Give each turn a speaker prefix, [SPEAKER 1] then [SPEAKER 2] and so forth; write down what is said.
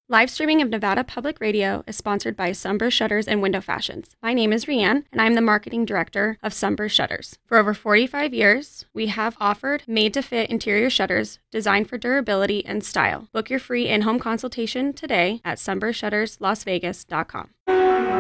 [SPEAKER 1] Live streaming of Nevada Public Radio is sponsored by Sunburst Shutters and Window Fashions. My name is Rianne, and I'm the marketing director of Sunburst Shutters. For over 45 years, we have offered made-to-fit interior shutters designed for durability and style. Book your free in-home consultation today at sunburstshutterslasvegas.com.